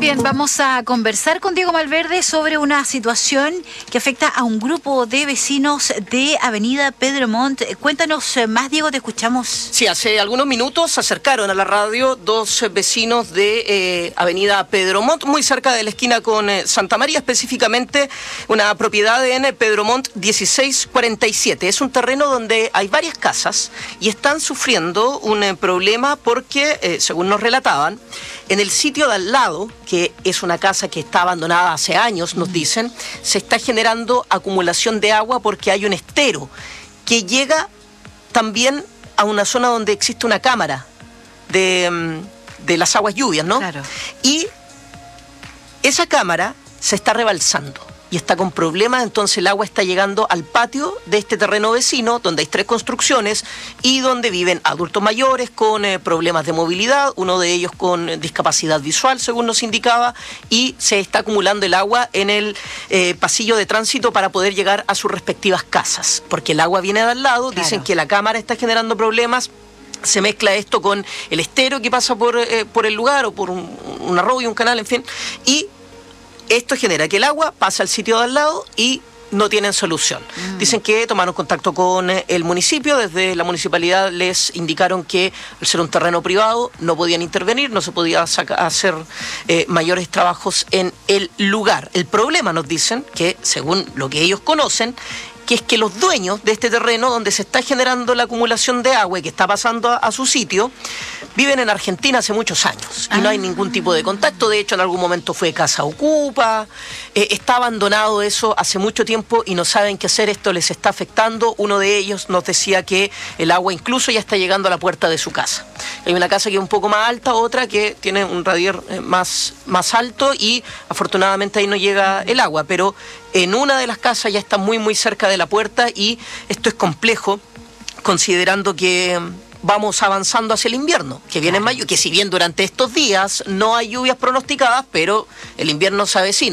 Bien, vamos a conversar con Diego Malverde sobre una situación que afecta a un grupo de vecinos de Avenida Pedro Montt. Cuéntanos más, Diego, te escuchamos. Sí, hace algunos minutos se acercaron a la radio dos vecinos de Avenida Pedro Montt, muy cerca de la esquina con Santa María, específicamente una propiedad en Pedro Montt 1647. Es un terreno donde hay varias casas y están sufriendo un problema porque, según nos relataban, en el sitio de al lado, que es una casa que está abandonada hace años, nos dicen, se está generando acumulación de agua porque hay un estero que llega también a una zona donde existe una cámara de las aguas lluvias, ¿no? Claro. Y esa cámara se está rebalsando y está con problemas, entonces el agua está llegando al patio de este terreno vecino, donde hay 3 construcciones y donde viven adultos mayores con problemas de movilidad, uno de ellos con discapacidad visual, según nos indicaba, y se está acumulando el agua en el pasillo de tránsito para poder llegar a sus respectivas casas, porque el agua viene de al lado, claro. Dicen que la cámara está generando problemas. Se mezcla esto con el estero que pasa por el lugar o por un arroyo, un canal, en fin, y esto genera que el agua pasa al sitio de al lado y no tienen solución. Dicen que tomaron contacto con el municipio, desde la municipalidad les indicaron que al ser un terreno privado no podían intervenir, no se podía hacer mayores trabajos en el lugar. El problema, nos dicen, que según lo que ellos conocen, que es que los dueños de este terreno donde se está generando la acumulación de agua y que está pasando a su sitio, viven en Argentina hace muchos años y no hay ningún tipo de contacto. De hecho, en algún momento fue casa ocupa, está abandonado eso hace mucho tiempo y no saben qué hacer. Esto les está afectando. Uno de ellos nos decía que el agua incluso ya está llegando a la puerta de su casa. Hay una casa que es un poco más alta, otra que tiene un radier más alto y afortunadamente ahí no llega el agua, pero en una de las casas ya está muy cerca de la puerta y esto es complejo considerando que vamos avanzando hacia el invierno, que viene en mayo, que si bien durante estos días no hay lluvias pronosticadas, pero el invierno se avecina.